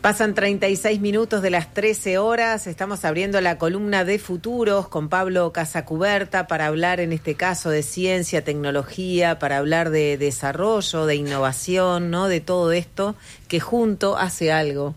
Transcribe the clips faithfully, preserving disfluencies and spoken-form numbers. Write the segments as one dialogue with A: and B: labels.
A: Pasan treinta y seis minutos de las trece horas, estamos abriendo la columna de futuros con Pablo Casacuberta para hablar en este caso de ciencia, tecnología, para hablar de desarrollo, de innovación, ¿no? De todo esto que junto hace algo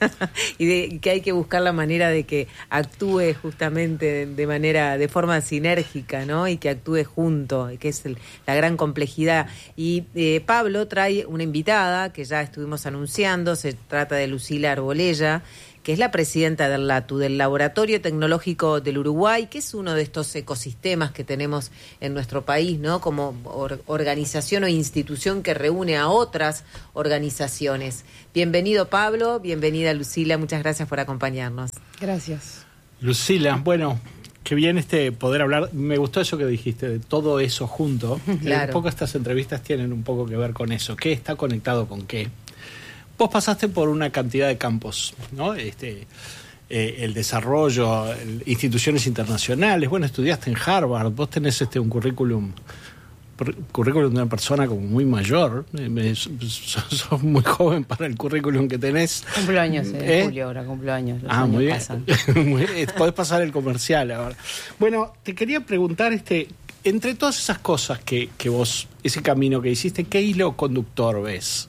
A: y de, que hay que buscar la manera de que actúe justamente de manera, de forma sinérgica, ¿no? Y que actúe junto, que es el, la gran complejidad. Y eh, Pablo trae una invitada que ya estuvimos anunciando, se trata de Lucila Arbolella, que es la presidenta del LATU, del Laboratorio Tecnológico del Uruguay, que es uno de estos ecosistemas que tenemos en nuestro país, ¿no? Como or- organización o institución que reúne a otras organizaciones. Bienvenido, Pablo, bienvenida, Lucila, muchas gracias por acompañarnos.
B: Gracias.
C: Lucila, bueno, qué bien este poder hablar. Me gustó eso que dijiste, de todo eso junto.
A: Claro.
C: Eh, un poco estas entrevistas tienen un poco que ver con eso. ¿Qué está conectado con qué? Vos pasaste por una cantidad de campos, ¿no? Este, eh, el desarrollo, el, instituciones internacionales. Bueno, estudiaste en Harvard. Vos tenés este un currículum, pr- currículum de una persona como muy mayor. Eh, sos, sos muy joven para el currículum que tenés.
B: Cumplo años, en
C: ¿Eh?
B: julio ahora, cumplo años. Los
C: ah,
B: años
C: muy bien.
B: pasan.
C: Muy bien. Podés pasar el comercial ahora. Bueno, te quería preguntar, este, entre todas esas cosas que, que vos, ese camino que hiciste, ¿qué hilo conductor ves?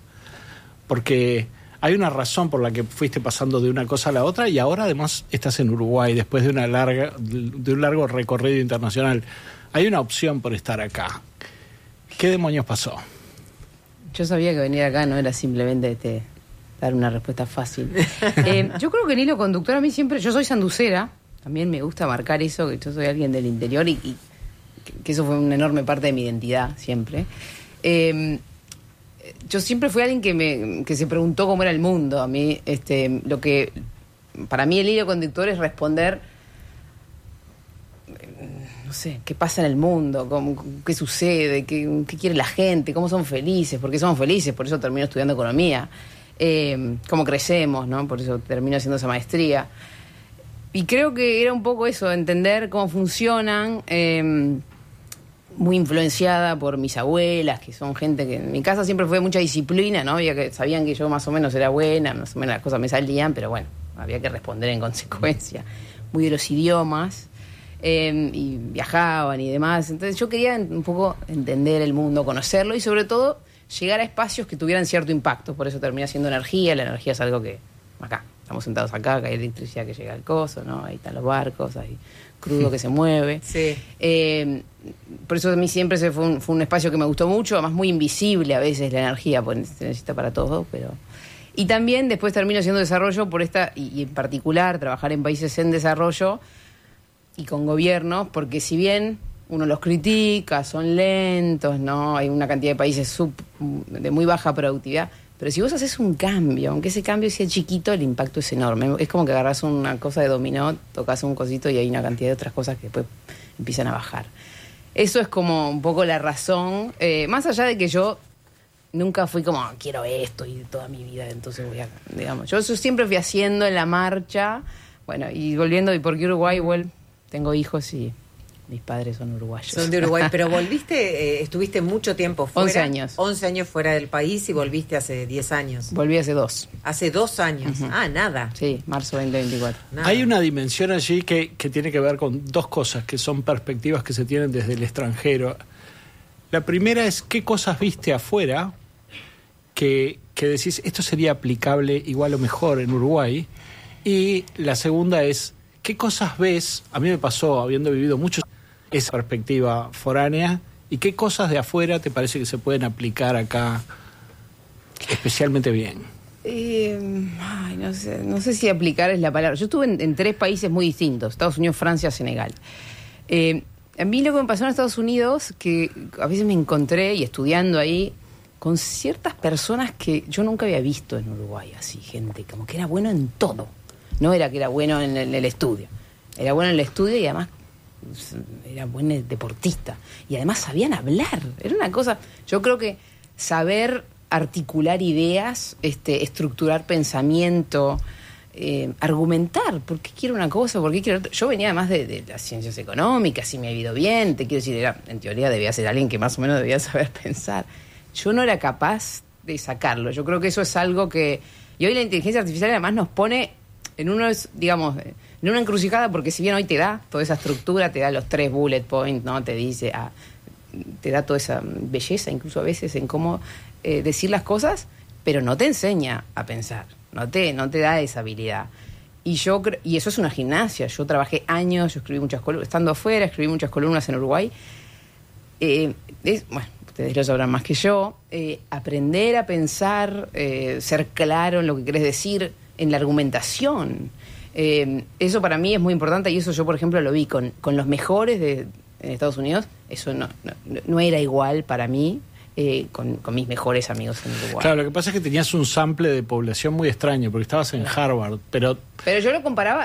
C: Porque hay una razón por la que fuiste pasando de una cosa a la otra y ahora además estás en Uruguay después de una larga de un largo recorrido internacional. Hay una opción por estar acá. ¿Qué demonios pasó?
B: Yo sabía que venir acá no era simplemente este, dar una respuesta fácil. eh, yo creo que el hilo conductor a mí siempre... Yo soy sanducera, también me gusta marcar eso, que yo soy alguien del interior y, y que eso fue una enorme parte de mi identidad siempre. Eh, Yo siempre fui alguien que me que se preguntó cómo era el mundo. A mí, este, lo que para mí el hilo conductor es responder, no sé, qué pasa en el mundo, cómo, qué sucede, qué, qué quiere la gente, cómo son felices, por qué somos felices, por eso termino estudiando economía, eh, cómo crecemos, ¿no? Por eso termino haciendo esa maestría. Y creo que era un poco eso, entender cómo funcionan. Eh, muy influenciada por mis abuelas, que son gente que en mi casa siempre fue mucha disciplina, ¿no? Había que, sabían que yo más o menos era buena, más o menos las cosas me salían, pero bueno, había que responder en consecuencia. Muy de los idiomas, eh, y viajaban y demás. Entonces yo quería un poco entender el mundo, conocerlo y sobre todo llegar a espacios que tuvieran cierto impacto. Por eso terminé haciendo energía. La energía es algo que, acá, estamos sentados acá, que hay electricidad que llega al coso, ¿no? Ahí están los barcos, hay crudo que se mueve.
A: Sí.
B: Eh, por eso a mí siempre se fue, un, fue un espacio que me gustó mucho, además muy invisible a veces la energía, porque se necesita para todo, pero... Y también después termino haciendo desarrollo por esta, y, y en particular trabajar en países en desarrollo y con gobiernos, porque si bien uno los critica, son lentos, ¿no? Hay una cantidad de países sub, de muy baja productividad, pero si vos haces un cambio, aunque ese cambio sea chiquito, el impacto es enorme. Es como que agarrás una cosa de dominó, tocas un cosito y hay una cantidad de otras cosas que después empiezan a bajar. Eso es como un poco la razón, eh, más allá de que yo nunca fui como, quiero esto y toda mi vida, entonces voy a, digamos, yo eso siempre fui haciendo en la marcha, bueno, y volviendo, ¿y por qué Uruguay? Well, tengo hijos y mis padres son uruguayos.
A: Son de Uruguay, pero volviste, eh, estuviste mucho tiempo fuera.
B: once años.
A: once años fuera del país y volviste hace diez años.
B: Volví hace dos.
A: Hace dos años. Uh-huh. Ah, nada.
B: Sí, marzo veinte veinticuatro.
A: Nada.
C: Hay una dimensión allí que, que tiene que ver con dos cosas, que son perspectivas que se tienen desde el extranjero. La primera es qué cosas viste afuera que, que decís, esto sería aplicable igual o mejor en Uruguay. Y la segunda es, ¿qué cosas ves? A mí me pasó, habiendo vivido mucho esa perspectiva foránea, ¿y qué cosas de afuera te parece que se pueden aplicar acá especialmente bien?
B: Eh, ay, no sé, no sé si aplicar es la palabra. Yo estuve en, en tres países muy distintos, Estados Unidos, Francia, Senegal. Eh, a mí lo que me pasó en Estados Unidos, que a veces me encontré, y estudiando ahí, con ciertas personas que yo nunca había visto en Uruguay, así, gente como que era bueno en todo. No era que era bueno en el, en el estudio, era bueno en el estudio y además era buen deportista y además sabían hablar. Era una cosa, yo creo que saber articular ideas, este, estructurar pensamiento, eh, argumentar, ¿por qué quiero una cosa? ¿Por qué quiero otra? Yo venía además de, de las ciencias económicas y me ha ido bien, te quiero decir, era, en teoría debía ser alguien que más o menos debía saber pensar. Yo no era capaz de sacarlo. Yo creo que eso es algo que... Y hoy la inteligencia artificial además nos pone en unos, digamos, en una encrucijada, porque si bien hoy te da toda esa estructura, te da los tres bullet points, ¿no? Te dice, ah, te da toda esa belleza, incluso a veces, en cómo eh, decir las cosas, pero no te enseña a pensar, no te, no te da esa habilidad. Y yo cre- y eso es una gimnasia. Yo trabajé años, yo escribí muchas columnas, estando afuera, escribí muchas columnas en Uruguay. Eh, es, bueno, ustedes lo sabrán más que yo. Eh, aprender a pensar, eh, ser claro en lo que querés decir, en la argumentación. Eh, eso para mí es muy importante, y eso yo, por ejemplo, lo vi con, con los mejores de en Estados Unidos. Eso no, no, no era igual para mí eh, con, con mis mejores amigos en Uruguay.
C: Claro, lo que pasa es que tenías un sample de población muy extraño, porque estabas en Harvard, pero...
B: Pero yo lo comparaba